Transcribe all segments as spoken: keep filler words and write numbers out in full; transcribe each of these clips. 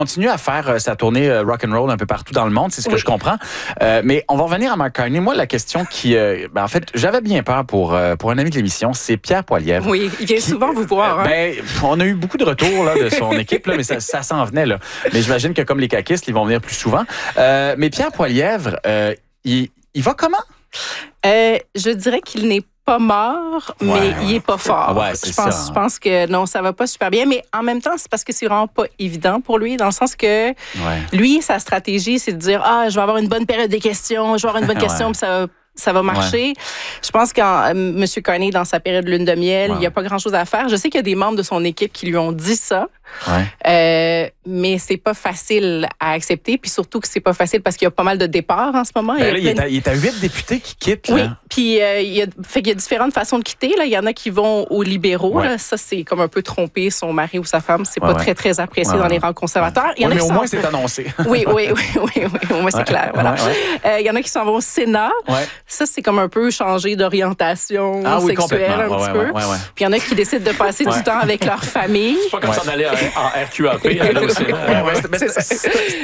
continue à faire euh, sa tournée euh, rock and roll un peu partout dans le monde, c'est ce que oui. je comprends. Euh, mais on va revenir à Mark Carney. Moi, la question qui, euh, ben, en fait, j'avais bien peur pour euh, pour un ami de l'émission, c'est Pierre Poilievre. Oui, il vient qui, souvent vous voir. Hein? Ben, on a eu beaucoup de retours là de son équipe là, mais ça, ça s'en venait là. Mais j'imagine que comme les caquistes, ils vont venir plus souvent. Euh, mais Pierre Poilievre, euh, il, il va comment? Euh, je dirais qu'il n'est pas mort, mais ouais, il est pas fort. Ouais, c'est je pense, ça. je pense que non, ça va pas super bien, mais en même temps, c'est parce que c'est vraiment pas évident pour lui, dans le sens que ouais. lui, sa stratégie, c'est de dire ah, je vais avoir une bonne période des questions, je vais avoir une bonne question, ouais. puis ça va ça va marcher. Ouais. Je pense qu'en M. Carney, dans sa période lune de miel, ouais. il n'y a pas grand-chose à faire. Je sais qu'il y a des membres de son équipe qui lui ont dit ça, ouais. euh, mais c'est pas facile à accepter. Puis surtout que c'est pas facile parce qu'il y a pas mal de départs en ce moment. Ben il, y a là, il, est à, il est à huit députés qui quittent. Là. Oui, puis euh, il, y a, fait qu'il y a différentes façons de quitter. Là. Il y en a qui vont aux libéraux. Ouais. Là. Ça, c'est comme un peu tromper son mari ou sa femme. C'est ouais, pas ouais. très, très apprécié ouais, dans ouais. les rangs conservateurs. Il y en ouais, a mais qui au moins, sont... c'est annoncé. Oui, oui, oui, oui, oui, oui. Au moins, c'est ouais. clair. Voilà. Ouais, ouais. Euh, il y en a qui s'en vont au Sénat. Ouais. Ça, c'est comme un peu changer d'orientation ah, oui, sexuelle un ouais, petit ouais, peu. Ouais, ouais, ouais. Puis il y en a qui décident de passer ouais. du temps avec leur famille. C'est pas comme ouais. ça d'aller en R Q A P. Là aussi. Ouais, ouais, c'est ça.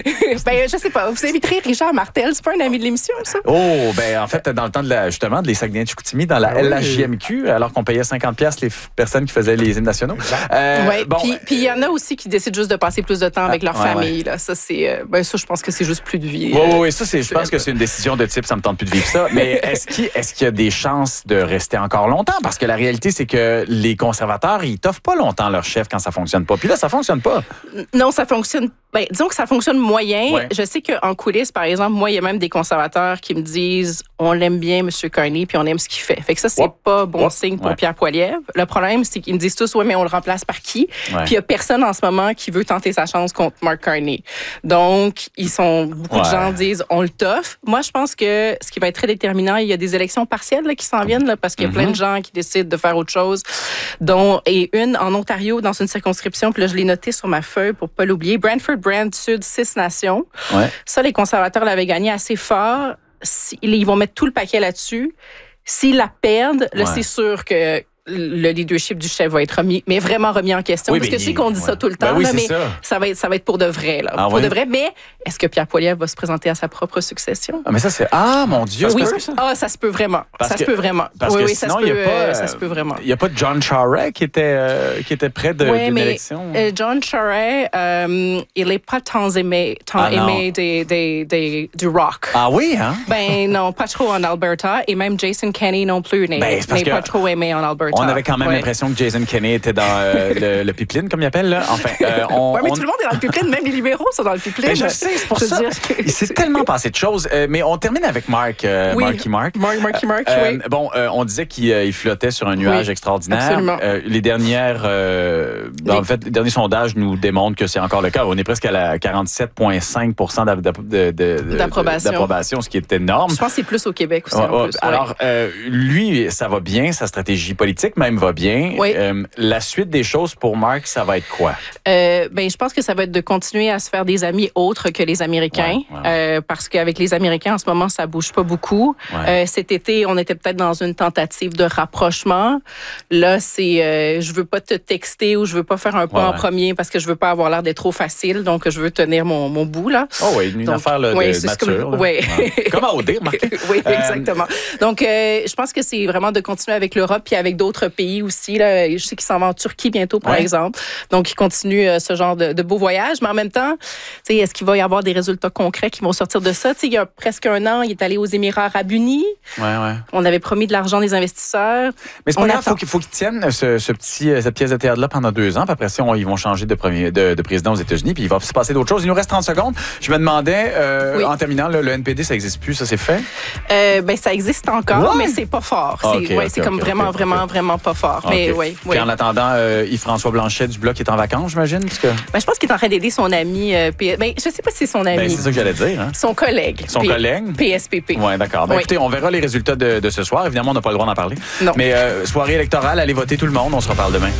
Ben, je sais pas. Vous inviterez Richard Martel. C'est pas un ami de l'émission, ça? Oh, ben en fait, dans le temps de la, justement de les Saguenay-Chicoutimi, dans la ah, L H J M Q, oui. alors qu'on payait cinquante dollars les personnes qui faisaient les hymnes nationaux. Euh, oui, bon, puis il y en a aussi qui décident juste de passer plus de temps avec leur ouais, famille. Ouais. Là. Ça, c'est, ben, ça, je pense que c'est juste plus de vie. Oui, oui, oui. Ça, c'est, je pense que c'est une décision de type, ça me tente plus de vivre ça. Mais est-ce qu'il, est-ce qu'il y a des chances de rester encore longtemps? Parce que la réalité, c'est que les conservateurs, ils t'offrent pas longtemps leur chef quand ça fonctionne pas. Puis là, ça fonctionne pas. Non, ça fonctionne. Ben, disons que ça fonctionne moyen. Ouais. Je sais qu'en coulisses, par exemple, moi, il y a même des conservateurs qui me disent on l'aime bien, M. Carney, puis on aime ce qu'il fait. Fait que ça, c'est oh. pas bon oh. signe pour ouais. Pierre Poilievre. Le problème, c'est qu'ils me disent tous ouais, mais on le remplace par qui? Ouais. Puis il y a personne en ce moment qui veut tenter sa chance contre Mark Carney. Donc, ils sont beaucoup ouais. de gens disent on le toffe. Moi, je pense que ce qui va être très déterminant, il y a des élections partielles là, qui s'en viennent là, parce qu'il y a mm-hmm. plein de gens qui décident de faire autre chose. Dont et une en Ontario dans une circonscription, puis là je l'ai noté sur ma feuille pour pas l'oublier. Brantford Brand Sud Six Nations. Ouais. Ça, les conservateurs l'avaient gagné assez fort. Ils vont mettre tout le paquet là-dessus. S'ils la perdent, là, ouais. c'est sûr que le leadership du chef va être remis, mais vraiment remis en question. Oui, parce que je sais qu'on dit ouais. ça tout le temps, ben oui, là, mais ça. ça va être, ça va être pour de vrai, là. Ah, pour ouais. de vrai. Mais est-ce que Pierre Poilievre va se présenter à sa propre succession? Ah, mais ça, c'est, ah, mon Dieu! Ça oui, peut, ça? Ah, ça se peut vraiment. Parce ça que, se peut vraiment. Parce oui, que oui, sinon, ça se peut, il y a pas, ça se peut vraiment. Il n'y a pas de John Charest qui était, euh, qui était près de, oui, d'une mais, élection? Euh, John Charest, euh, il n'est pas tant aimé, tant ah, aimé des, des, des, du rock. Ah oui, hein? Ben non, pas trop en Alberta. Et même Jason Kenney non plus n'est, ben, n'est pas trop aimé en Alberta. On avait quand même ouais. l'impression que Jason Kenney était dans euh, le, le pipeline, comme il appelle. Là. Enfin, euh, on, oui, mais on... tout le monde est dans le pipeline, même les libéraux sont dans le pipeline. Ben, je sais, c'est pour ça. Il s'est tellement passé de choses. Euh, mais on termine avec Mark, euh, oui. Marky Mark. Mark, Marky Mark, euh, oui. Bon, euh, on disait qu'il euh, il flottait sur un nuage oui, extraordinaire. Absolument. Euh, les dernières, euh, dans, les... En fait, les derniers sondages nous démontrent que c'est encore le cas. On est presque à la quarante-sept virgule cinq pour cent d'app- d'app- de, de, de, d'approbation. d'approbation, ce qui est énorme. Je pense que c'est plus au Québec aussi. Ouais, en ouais. plus. Alors, euh, lui, ça va bien, sa stratégie politique même va bien. Oui. Euh, la suite des choses pour Mark, ça va être quoi? Euh, ben, je pense que ça va être de continuer à se faire des amis autres que les Américains, ouais, ouais. Euh, parce qu'avec les Américains, en ce moment, ça bouge pas beaucoup. Ouais. Euh, cet été, on était peut-être dans une tentative de rapprochement. Là, c'est, euh, je veux pas te texter ou je veux pas faire un pas ouais, en ouais. premier parce que je veux pas avoir l'air d'être trop facile, donc je veux tenir mon, mon bout, là. Oh oui, une donc, affaire là, de ouais, nature. Comme, ouais. Ouais. Comme à O D, remarquez. Oui, exactement. Euh... Donc, euh, je pense que c'est vraiment de continuer avec l'Europe puis avec d'autres pays aussi, là. Je sais qu'ils s'en vont en Turquie bientôt, par ouais. exemple. Donc, il continue euh, ce genre de, de beau voyage. Mais en même temps, est-ce qu'il va y avoir des résultats concrets qui vont sortir de ça? T'sais, il y a presque un an, il est allé aux Émirats arabes unis. Ouais, ouais. On avait promis de l'argent des investisseurs. Mais c'est pas grave, il faut, qu'il, faut qu'il tienne ce, ce petit, cette pièce de théâtre-là pendant deux ans. Puis après ça, on, ils vont changer de, premier, de, de président aux États-Unis. Puis il va se passer d'autres choses. Il nous reste trente secondes. Je me demandais, euh, oui. en terminant, là, le N P D, ça n'existe plus. Ça, c'est fait? Euh, ben, ça existe encore, ouais. mais c'est pas fort. C'est, okay, ouais, okay, c'est comme okay, vraiment, okay, vraiment, okay. vraiment pas fort. Okay. Mais, ouais, Puis ouais. en attendant, euh, Yves-François Blanchet du Bloc est en vacances, j'imagine? Parce que... ben, je pense qu'il est en train d'aider son ami. Euh, P... ben, je sais pas si c'est son ami. Ben, c'est ça que j'allais dire. Hein? Son collègue. Son P... collègue? P S P P. Oui, d'accord. Ben, oui. Écoutez, on verra les résultats de, de ce soir. Évidemment, on n'a pas le droit d'en parler. Non. Mais euh, soirée électorale, allez voter tout le monde. On se reparle demain.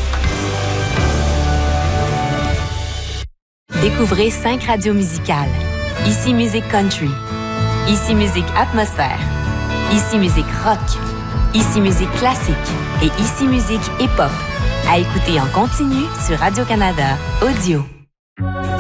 Découvrez cinq radios musicales. Ici Musique Country. Ici Musique Atmosphère. Ici Musique Rock. Ici Musique Classique. Et Ici Musique Hip-Hop. À écouter en continu sur Radio-Canada Audio.